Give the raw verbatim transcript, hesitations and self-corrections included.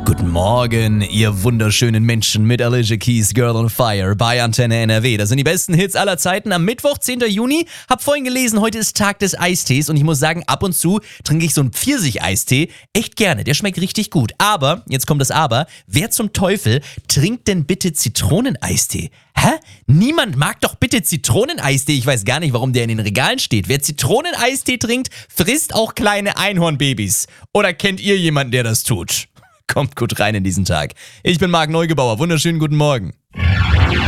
Guten Morgen, ihr wunderschönen Menschen mit Alicia Keys Girl on Fire bei Antenne N R W. Das sind die besten Hits aller Zeiten am Mittwoch, zehnten Juni. Hab vorhin gelesen, heute ist Tag des Eistees und ich muss sagen, ab und zu trinke ich so einen Pfirsich-Eistee echt gerne. Der schmeckt richtig gut. Aber, jetzt kommt das Aber, wer zum Teufel trinkt denn bitte Zitroneneistee? Hä? Niemand mag doch bitte Zitroneneistee. Ich weiß gar nicht, warum der in den Regalen steht. Wer Zitroneneistee trinkt, frisst auch kleine Einhornbabys. Oder kennt ihr jemanden, der das tut? Kommt gut rein in diesen Tag. Ich bin Marc Neugebauer. Wunderschönen guten Morgen.